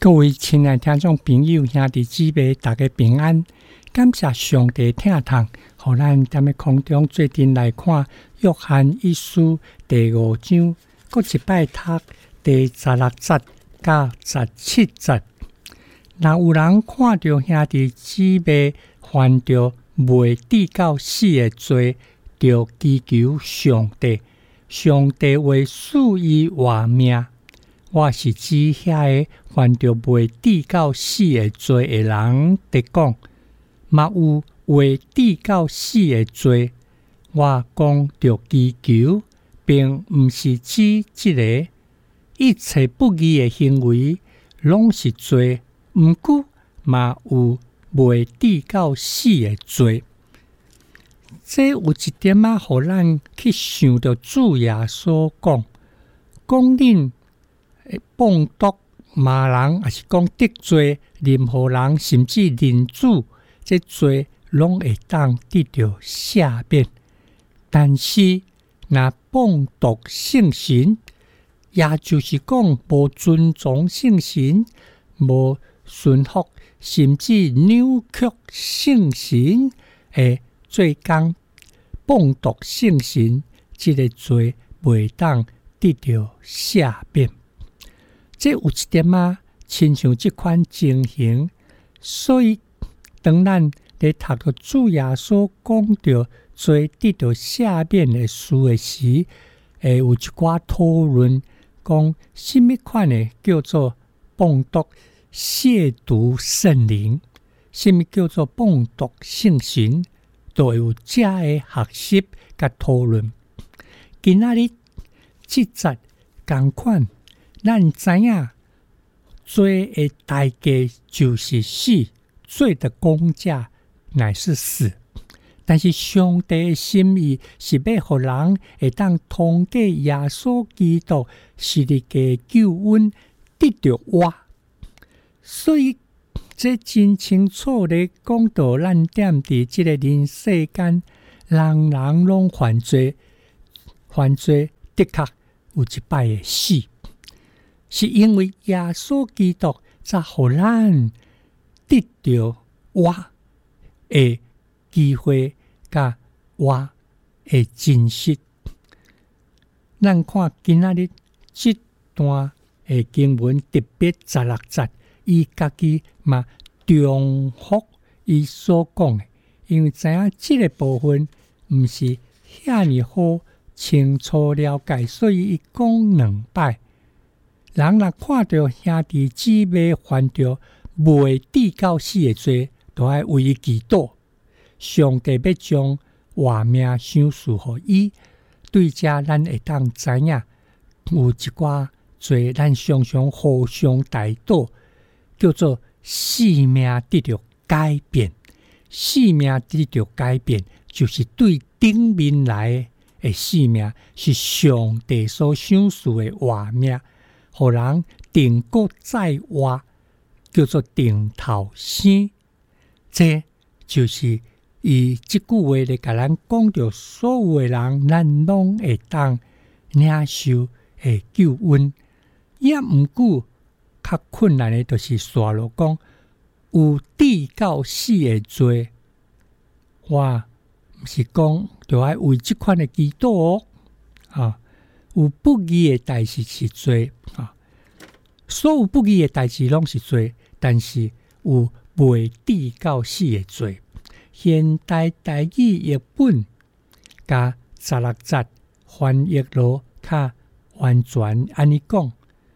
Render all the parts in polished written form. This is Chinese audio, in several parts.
各位亲爱听众朋友、兄弟姊妹，大家平安！感谢上帝疼痛，互咱踮咧空中做阵来看约翰一书第5章，搁一摆读第16节到17节。若有人看到兄弟姊妹犯着未至到死的罪，就祈求上帝，上帝会赐伊活命。我是指遐个犯着未至到死的罪的人伫讲，嘛有未至到死的罪。我讲着祈求，并毋是指即个一切不义的行为拢是罪，毋过嘛有未至到死的罪。这有一点仔，互咱去想到主耶稣讲恁放毒骂人，也是讲得罪任何人，甚至人主，这罪拢会当得到赦免。但是，若放毒圣神，也就是讲无尊重圣神，无顺服，甚至扭曲圣神的做工，放毒圣神，这个罪袂当得到赦免。这有一点仔，亲像这款情形，所以当咱咧读到主耶稣讲到罪得到赦免的事的时，有一寡讨论，讲什么款的叫做放毒亵渎圣灵，什么叫做放毒圣神，都会有这的学习甲讨论。今仔日这节同款。咱知影罪的代价就是死，罪的工价乃是死。但是上帝的心意是要互人会当通过耶稣基督是你的救恩得到活。所以这真清楚地讲到，咱踮伫这个人世间，人人拢犯罪，犯罪的确有一摆的死。是因为耶稣基督才互咱得到活的机会，甲活的真实。咱看今仔日这段的经文，特别16节，伊家己嘛重复伊所讲的，因为知影这个部分毋是遐尼好清楚了解，所以伊讲2摆。人若看到兄弟姊妹犯着未至到死的罪，就要为伊祈祷。上帝要将活命赏赐予伊。对这咱会当知影，有一寡罪咱常常互相代祷，叫做生命得到改变。生命得到改变，就是对顶面来的生命，是上帝所赏赐的活命。互人定国再活，叫做定头生。这就是以这句话来甲咱讲到，所有的人，咱拢会当领受的救恩。也毋过较困难的，就是刷落讲有至到死的罪。我毋是讲就要为这款的祈祷有不义的代志是罪所有不义的代志拢是罪，但是有未至到死的罪。现代台语译本甲16节翻译咯较完全安尼讲，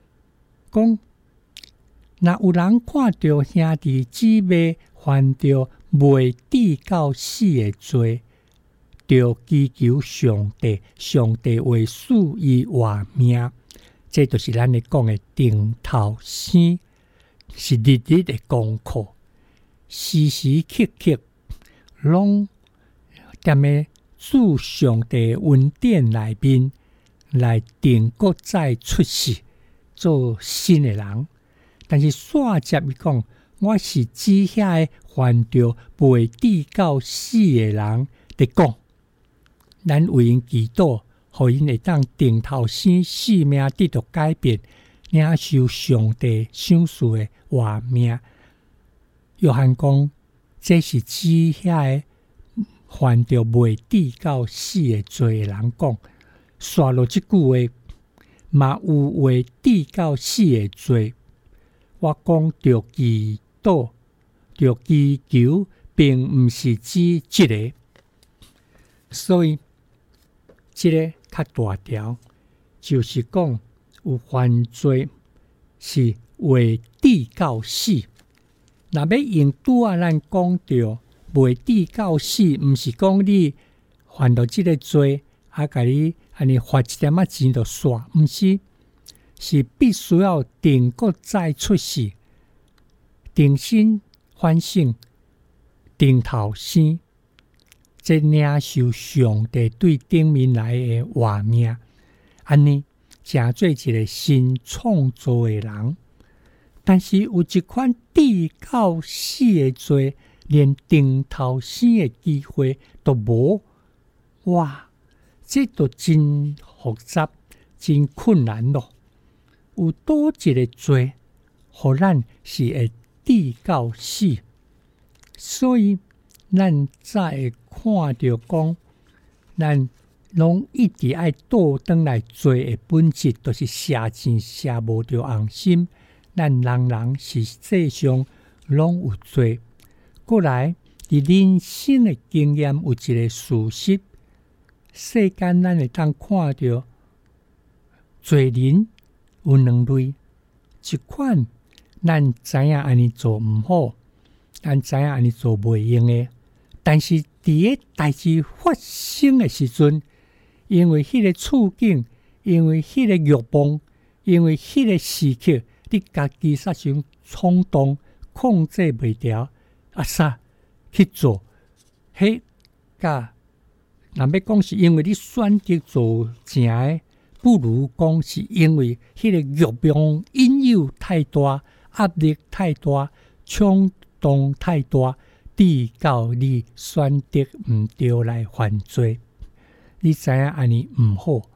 若有人看到兄弟姊妹犯着未至到死的罪，就祈求上帝，上帝会赐伊活命。这就是咱咧讲的定头生，是日日的功课，时时刻刻拢踮咧主上帝恩典内面来定国再出世，做新的人。但是煞接伊讲，我是指遐个犯着未至到死的人伫讲，咱为因祈祷，互因会当定头生，生命得到改变。 领受上帝赏赐的活命。约翰讲，这是指遐个犯着未至到死的罪的人讲。刷落即句话，嘛有未至到死的罪。我讲着祈祷，着祈求，并毋是指即个。所以，即个较大条，就是讲有犯罪是未至到死。若要用拄仔咱讲着未至到死，毋是讲你犯到即个罪，甲你安尼罚一点仔钱就煞，毋是，是必须要定国再出世，定心反省，定头生，即领受上帝对顶面来的活命，安尼成做一个新创造的人。但是有一款至到死的罪，连定头生的机会都无，哇！这都真复杂，真困难咯。有多一个罪，互咱是会至到死，所以咱才会看到讲，咱拢一直爱倒转来罪的本质，就是写钱写无着红心。咱人人是世上拢有罪。过来，伫人生的经验有一个事实，世间咱会当看到罪人有两类，一款咱知影安尼做毋好，咱知影安尼做袂用的，但是伫个代志发生的时阵，因为迄个处境，因为迄个欲望，因为迄个时刻，你家己煞想冲动，控制袂牢，去做，迄甲若要讲是因为你选择做正的，不如讲是因为迄个欲望引诱太大，压力太大，冲动太大，致到你选择毋对来犯罪。你知影安尼毋好，